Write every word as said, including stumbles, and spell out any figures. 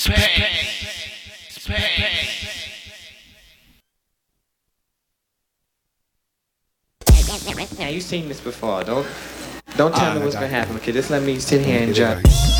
Now you've seen this before. Don't don't tell Ah, me what's no, gonna no. happen. Okay, just let me sit here and Get it judge. right.